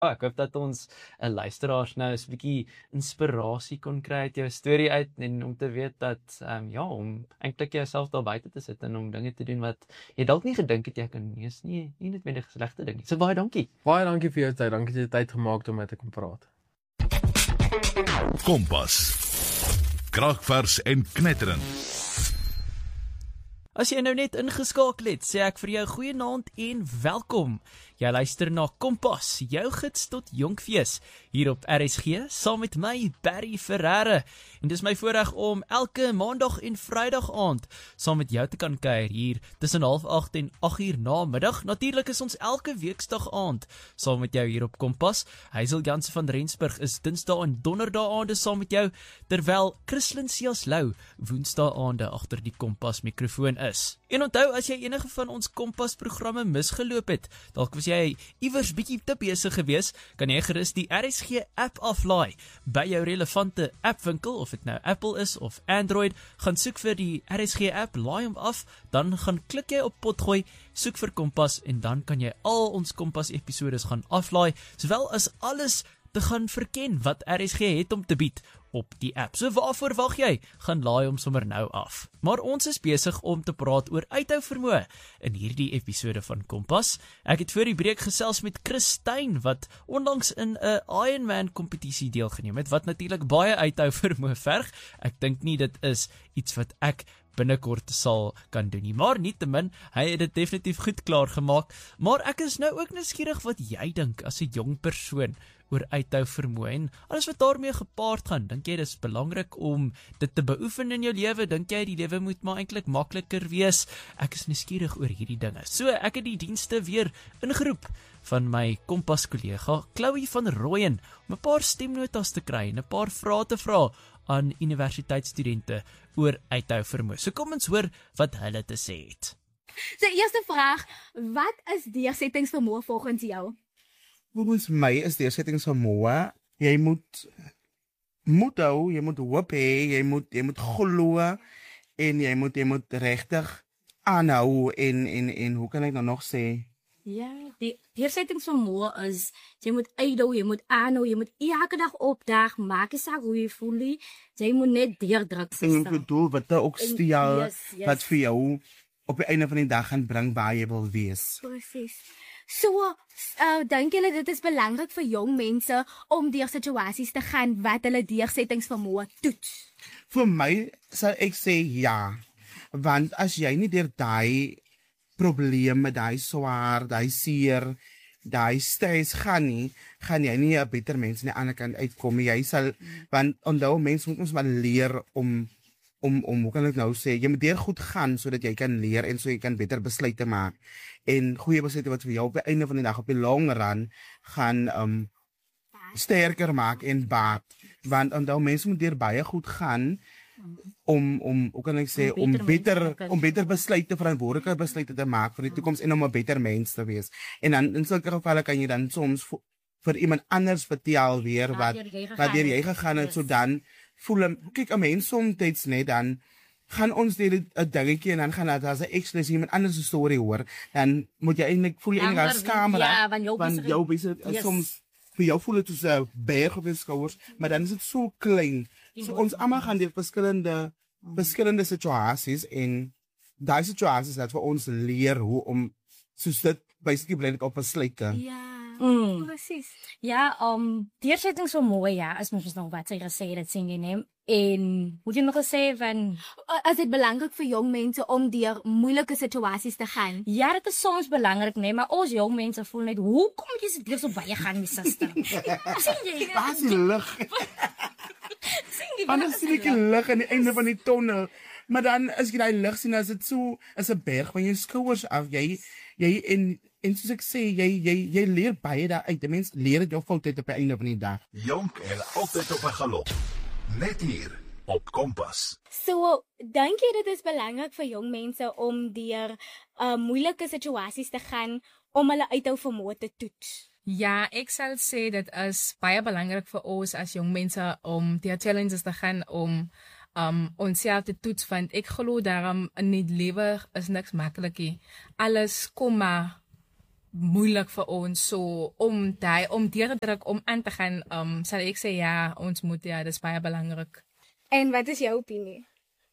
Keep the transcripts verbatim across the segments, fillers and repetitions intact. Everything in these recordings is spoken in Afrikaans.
Oh, ek hoop dat ons uh, luisteraars nou 'n bietjie inspirasie kon kry uit jou storie uit en om te weet dat um, ja, om eintlik jouself daar buite te sit en om dinge te doen wat jy dalk nie gedink het jy kan nie, is nie nie noodwendig 'n slegte ding nie. So baie dankie. Baie dankie vir jou tyd. Dankie dat jy tyd gemaak het om met te kom praat. Kompas. Kragvers en knetterend. As jy nou net ingeskakel het, sê ek vir jou goeienaand en welkom. Jy luister na Kompas, jou gids tot Jonkfees, hier op R S G, saam met my, Barry Ferreira. En dis my voorreg om elke maandag en vrydag aand saam met jou te kan kuier hier tussen half agt en agt uur namiddag. Natuurlik is ons elke weeksdag aand saam met jou hier op Kompas. Hazel Jansen van Rensburg is dinsdae en donderdae aande saam met jou, terwyl Christlyn Siaslou woensdae aande agter die Kompas mikrofoon is. En onthou, as jy enige van ons Kompas programme misgeloop het, dalk was jy iewers bietjie te besig gewees, kan jy gerus die R S G app aflaai by jou relevante appwinkel, of dit nou Apple is of Android. Gaan soek vir die R S G app, laai hom af, dan gaan klik jy op potgooi, soek vir Kompas en dan kan jy al ons Kompas episodes gaan aflaai, sowel as alles te gaan verken wat R S G het om te bied op die app. So waarvoor wag jy? Gaan laai hom sommer nou af. Maar ons is besig om te praat oor uithou vermoë in hierdie episode van Kompas. Ek het voor die breek gesels met Chris Steyn, wat onlangs in 'n Ironman kompetisie deelgeneem het, wat natuurlik baie uithou vermoë verg. Ek dink nie dit is iets wat ek binnekort sal kan doen nie, maar nietemin, hy het dit definitief goed klaar gemaak. Maar ek is nou ook nuuskierig wat jy dink as 'n jong persoon oor uithou vermoë en alles wat daarmee gepaard gaan. Dink jy dis belangrik om dit te beoefen in jou lewe? Dink jy die lewe moet maar eintlik makliker wees? Ek is nuuskierig oor hierdie dinge. So ek het die dienste weer ingeroep van my Kompas kollega Chloe van Rooyen om 'n paar stemnotas te kry en 'n paar vrae te vra aan universiteitsstudente oor uithou vermoë. So kom ons hoor wat hulle te sê het. So eerste vraag, wat is deursettingsvermoë volgens jou? Volgens my is deursettingsvermoë, jy moet moet hou, jy moet hoop hê, jy moet jy moet glo en jy moet jy moet regtig aanhou en en en hoe kan ek nou nog sê? Ja, die deursettingsvermoë is jy moet uitdou, jy moet aanhou, jy moet elke dag opdaag, maak nie saak hoe jy voel nie, jy moet net deurdruk En ek bedoel wat daar ook stel yes, yes. wat vir jou op die einde van die dag gaan bring waar jy wil wees. Presies. So, uh, dink julle dit is belangrik vir jong mense om deur situasies te gaan wat hulle deursettingsvermoë toets? Vir my sal ek sê ja, want as jy nie deur daai probleme, daai swaar, daai seer, daai stres gaan nie, gaan jy nie 'n beter mens aan die ander kant uitkom. Jy sal, want onthou mense moet ons maar leer om om om hoe kan ek nou sê, jy moet deur goed gaan sodat jy kan leer en so jy kan beter besluite maak en goeie besluite wat vir jou op die einde van die dag op die long run gaan um sterker maak en baat, want onthou mense moet deur baie goed gaan om om hoe kan ek sê om beter om beter besluite, verantwoordelike besluite te maak vir die toekoms en om 'n beter mens te wees. En dan in sulke gevalle kan jy dan soms vir iemand anders vertel weer wat wat deur jy gegaan het, so dan voel kyk 'n mens soms net dan gaan ons deur 'n dingetjie en dan gaan dat as 'n ekstra iemand anders se storie hoor, dan moet jy eintlik voel jy eintlik as skaam ja, want jou besig yes. soms vir jou voel dit soos 'n berg op jou skouers, maar dan is dit so klein. So ons almal gaan deur verskillende verskillende situasies en daai situasies dat vir ons leer hoe om soos dit basically bly op 'n sluike. Ja. Mm. Presies. Ja, um, deursettingsvermoë, ja, is mens nog wat sy gesê het, sien jy neem. En moet jy nog gesê van Is dit belangrik vir jong mense om deur moeilike situasies te gaan? ja, dit is soms belangrik, nee, maar ons jong mense voel net hoekom moet jy se deur so baie gaan, my suster? Sien jy? Waar is die lig? Sien jy? Anders sien ek die lig aan die einde van die tonnel. Maar dan as jy daai lig sien, as dit so is 'n berg van jou skouers af. Jy jy en en soos ek sê, jy jy jy leer baie daar uit. Die mens leer dit jou foute op die einde van die dag. Jonk en altyd op 'n galop. Net hier op Kompas. So, dink jy dit is belangrik vir jong mense om deur uh, moeilike situasies te gaan om hulle uithou vermoë te toets? Ja, ek sal sê dit is baie belangrik vir ons as jong mense om deur challenges te gaan om um onsself te toets, want ek glo daarom in die lewe is niks maklik nie. Alles kom maar moeilik vir ons, so om daai, om deur te druk, om aan te gaan, um, sal ek sê ja, ons moet, ja, dis baie belangrik. En wat is jou opinie?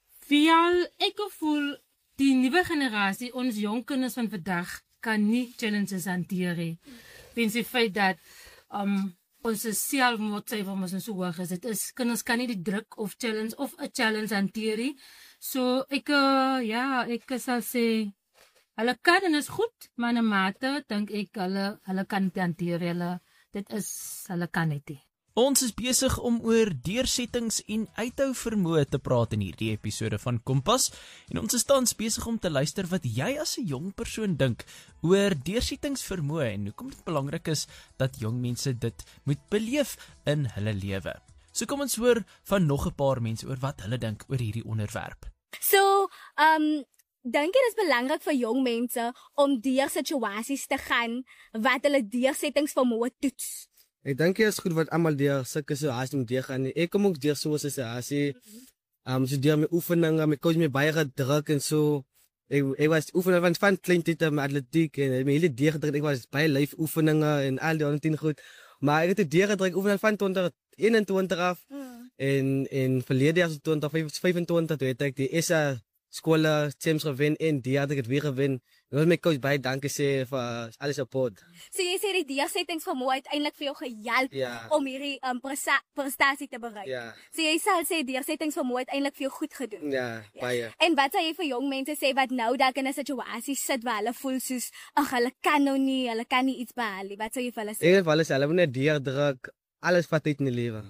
Vial, ek voel die nuwe generasie, ons jong kinders van vandag, kan nie challenges hanteer nie. Weens die feit dat um, ons selfmoordsyfer ons so hoog is. Dit is, kinders kan nie die druk of challenge of 'n challenge hanteer nie. So ek, uh, ja, ek sal sê, hulle kan en is goed, maar in 'n mate dink ek hulle hulle kan dit hanteer. Hulle, dit is, hulle kan dit nie. Ons is besig om oor deursettings en uithou vermoë te praat in hierdie episode van Kompas en ons is tans besig om te luister wat jy as 'n jong persoon dink oor deursettingsvermoë en hoekom dit belangrik is dat jong mense dit moet beleef in hulle lewe. So kom ons hoor van nog 'n paar mense oor wat hulle dink oor hierdie onderwerp. So, um dink jy dit is belangrik vir jong mense om deur situasies te gaan wat hulle deursettingsvermoë toets? Ek dink dit is goed wat almal deur sulke situasies moet deurgaan. Ek kom ook deur so 'n situasie. Um so deur my oefeninge, my coach my baie gedruk en so. Ek ek was oefening van van klein tyd met atletiek en my hele deur gedruk. Ek was baie lyf oefeninge en al die ander ding goed. Maar ek het dit deur gedruk oefening van twintig eenentwintig af. Mm. En en verlede jaar twintig vyfentwintig het ek die S A skole teams gewen en die het ek dit weer gewen. Ek wil my coach baie dankie sê vir alles support. So jy sê die deursettingsvermoë uiteindelik vir jou gehelp ja. om hierdie um, presta prestasie te bereik. Ja. So jy sal sê deursettingsvermoë uiteindelik vir jou goed gedoen. Ja, baie. Ja. En wat sal jy vir jong mense sê wat nou dalk in 'n situasie sit waar hulle voel soos ag hulle kan nou nie, hulle kan nie iets behaal nie. Wat sal jy vir hulle sê? Ek wil hulle sê hulle moet net deurdruk, alles wat uit in die lewe.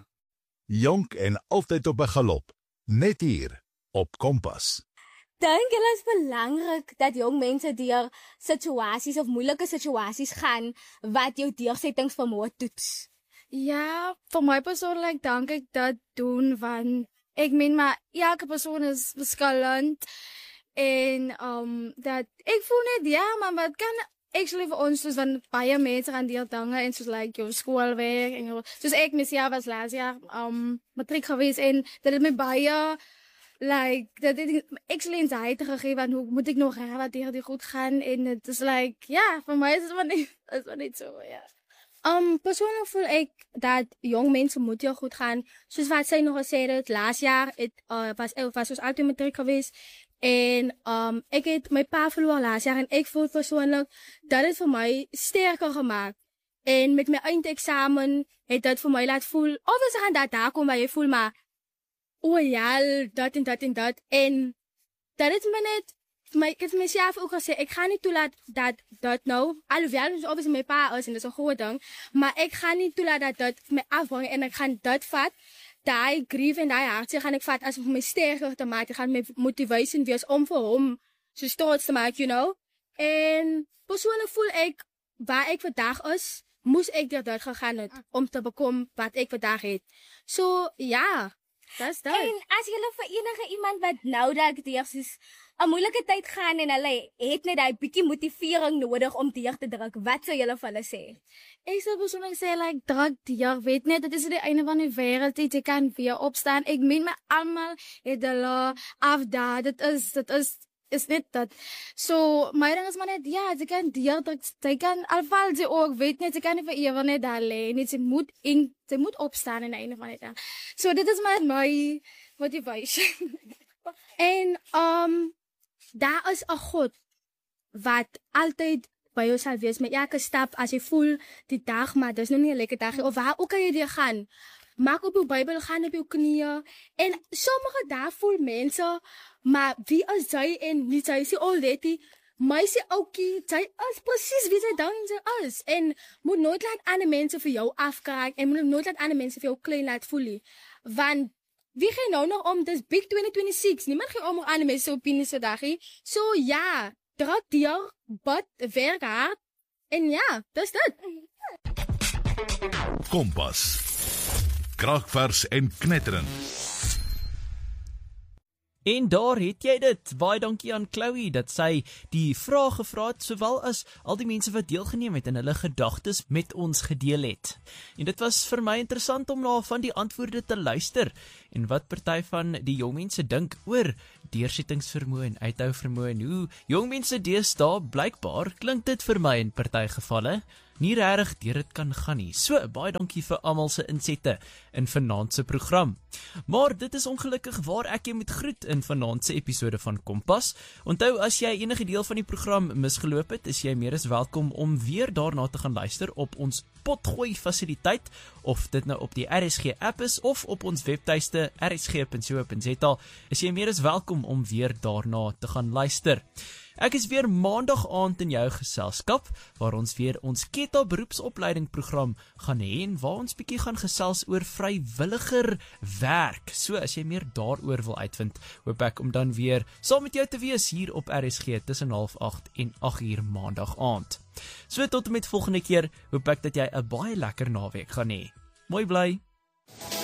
Jonk en altyd op 'n galop. Net hier op Kompas. Dink julle is belangrik dat jong mense deur situasies of moeilike situasies gaan wat jou deursettingsvermoë toets? Ja, vir my persoonlik dink ek dat doen want ek meen maar elke persoon is verskillend en um dat ek voel net ja, maar wat kan actually vir ons soos van baie mense gaan deur dinge en soos like jou skoolwerk en jou, soos ek myself was laas jaar um matriek gewees en dit het my baie like dat dit actually anxiety gegee want hoe moet ek nog reg wat hier die goed gaan en dit is like ja, vir my is dit maar net is maar net so ja. Um persoonlik voel ek dat jong mense moet jou goed gaan. Soos wat sy nog gesê het, laas jaar het uh, was ek was ons altyd matriek gewees en um ek het my pa verloor laas jaar en ek voel persoonlik dat dit vir my sterker gemaak. En met my eindeksamen het dit vir my laat voel, obviously gaan dat daar kom waar jy voel maar o oh ja, dat en dat en dat en dat het my net my ek het myself ook gesê ek gaan nie toelaat dat dat nou alhoewel ons obviously my pa is en dit is 'n groot ding, maar ek gaan nie toelaat dat dit my afbring en ek gaan dit vat, daai grief en daai hartseer gaan ek vat as vir my sterker te maak, ek gaan my motivation wees om vir hom so stoot te maak, you know. En persoonlik voel ek waar ek vandag is, moes ek deur dit gegaan het om te bekom wat ek vandag het. So ja, dis dit. En as jy vir enige iemand wat nou dalk deur soos 'n moeilike tyd gaan en hulle het net daai bietjie motivering nodig om deur te druk, wat sou jy vir hulle sê? Ek sou persoonlik sê like druk deur, weet net dit is die einde van die wêreld, jy kan weer opstaan. Ek meen my almal het hulle afdaag. Dit is dit is is net dat. So my ding is maar net ja, jy kan deur druk, jy kan alval jy ook weet net jy kan nie vir ewig net daar lê nie. Jy moet in jy moet opstaan in die einde van die dag. So dit is maar my motivation. en um daar is 'n God wat altyd by jou sal wees met elke stap as jy voel die dag maar dis nou nie 'n lekker dag nie of waar ook al jy deur gaan. Maak op jou Bybel, gaan op jou knieë en sommige dae voel mense maar wie is jy en wie jy sê already my sê oukie, jy is presies wie jy dink jy is en moet nooit laat ander mense vir jou afkraak en moet nooit laat ander mense vir jou klein laat voel nie. Want wie gaan nou nog om dis big twenty twenty-six? Niemand gaan om aan mense opinies vandag nie. So ja, druk deur, but werk hard. En ja, dis dit. Kompas. Kragvers en knetterend. En daar het jy dit. Baie dankie aan Chloe dat sy die vraag gevra het, sowel as al die mense wat deelgeneem het en hulle gedagtes met ons gedeel het. En dit was vir my interessant om na van die antwoorde te luister en wat party van die jong mense dink oor deursettingsvermoë en uithou vermoë en hoe jong mense deesdae blykbaar klink dit vir my in party gevalle nie regtig deur dit kan gaan nie. So, baie dankie vir almal se insette in vanaand se program. Maar dit is ongelukkig waar ek jy moet groet in vanaand se episode van Kompas. Onthou, as jy enige deel van die program misgeloop het, is jy meer as welkom om weer daarna te gaan luister op ons potgooi fasiliteit, of dit nou op die R S G app is, of op ons webtuiste r s g punt co punt z a, is jy meer as welkom om weer daarna te gaan luister. Ek is weer maandag aand in jou geselskap, waar ons weer ons Keta beroepsopleiding program gaan hê en waar ons bietjie gaan gesels oor vrywilliger werk. So, as jy meer daaroor wil uitvind, hoop ek om dan weer saam met jou te wees hier op R S G tussen half agt en agt uur maandag aand. So, tot en met volgende keer, hoop ek dat jy 'n baie lekker naweek gaan hê. Mooi bly!